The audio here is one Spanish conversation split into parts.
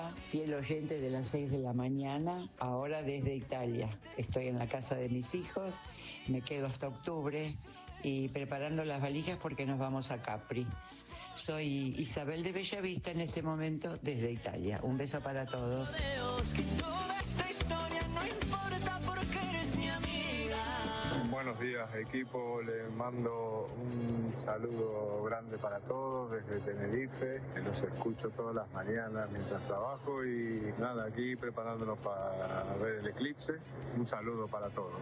María, fiel oyente de las 6 de la mañana, ahora desde Italia. Estoy en la casa de mis hijos, me quedo hasta octubre y preparando las valijas porque nos vamos a Capri. Soy Isabel de Bellavista en este momento desde Italia. Un beso para todos. Buenos días, equipo. Les mando un saludo grande para todos desde Tenerife. Los escucho todas las mañanas mientras trabajo y nada, aquí preparándonos para ver el eclipse. Un saludo para todos.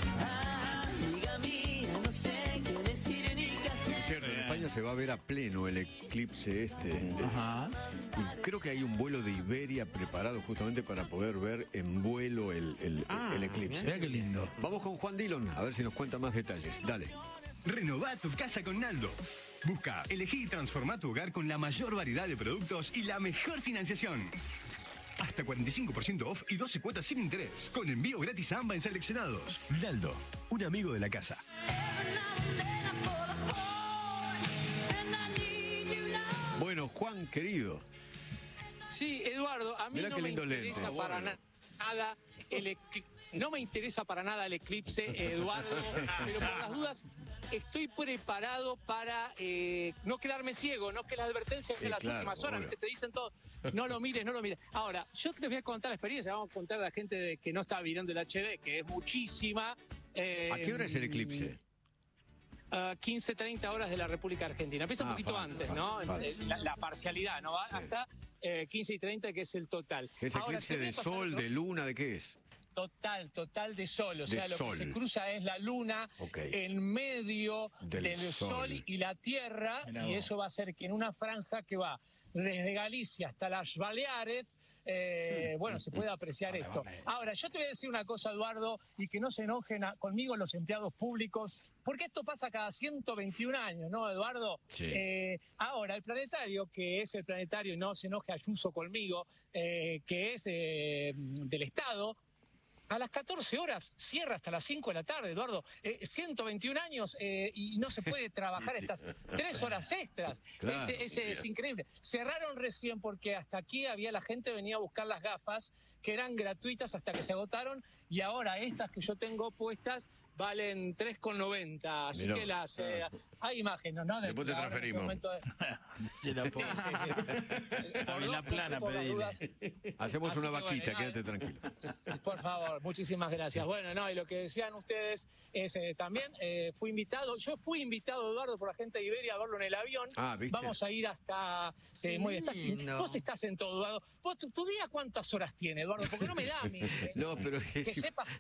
Cierto, en España se va a ver a pleno el eclipse este. Ajá. Y creo que hay un vuelo de Iberia preparado justamente para poder ver en vuelo el eclipse. Mira qué lindo. Vamos con Juan Dillon, a ver si nos cuenta más detalles. Dale. Renová tu casa con Naldo. Busca, elegí y transforma tu hogar con la mayor variedad de productos y la mejor financiación. Hasta 45% off y 12 cuotas sin interés. Con envío gratis a AMBA en seleccionados. Naldo, un amigo de la casa. Bueno, Juan, querido. Sí, Eduardo, a mí Mirá no qué me lindo interesa lente. para nada no me interesa para nada el eclipse, Eduardo, pero por las dudas estoy preparado para no quedarme ciego, no que las advertencias de las últimas horas te dicen todo, no lo mires, no lo mires. Ahora, yo te voy a contar la experiencia, vamos a contar a la gente que no está mirando el HD, que es muchísima. ¿A qué hora es el eclipse? 15-30 horas de la República Argentina. Empieza un poquito antes, ¿no? La parcialidad, ¿no? Va hasta 15:30, que es el total. ¿Es eclipse de sol, de luna, de qué es? Total de sol. O sea, lo sol. que se cruza es la luna en medio del sol y la Tierra. Y eso va a hacer que en una franja que va desde Galicia hasta las Baleares, bueno, se puede apreciar esto. Ahora, yo te voy a decir una cosa, Eduardo, y que no se enojen conmigo los empleados públicos, porque esto pasa cada 121 años, ¿no, Eduardo? Sí. Ahora, el planetario, que es el planetario, y no se enoje Ayuso conmigo, que es del Estado, a las 14 horas cierra hasta las 5 de la tarde, Eduardo. 121 años y no se puede trabajar estas 3 horas extras. Claro, es increíble. Cerraron recién porque hasta aquí la gente venía a buscar las gafas que eran gratuitas hasta que se agotaron, y ahora estas que yo tengo puestas valen 3,90. Así que las hay imágenes, ¿no? Después te transferimos. La plana, pedile. Hacemos una vaquita, quédate tranquilo. Por favor, muchísimas gracias. Bueno, no, y lo que decían ustedes es también fui invitado, Eduardo, por la gente de Iberia a verlo en el avión. ¿viste? Vamos a ir hasta vos estás en todo, Eduardo. ¿Tu día cuántas horas tiene, Eduardo? Porque no me da a mí. No, pero que sepa